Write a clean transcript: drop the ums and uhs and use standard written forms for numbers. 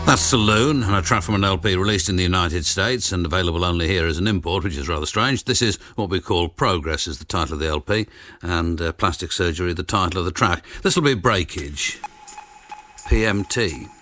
That's Saloon, and a track from an LP released in the United States and available only here as an import, which is rather strange. This is what we call Progress, is the title of the LP, and Plastic Surgery, the title of the track. This will be Breakage. PMT.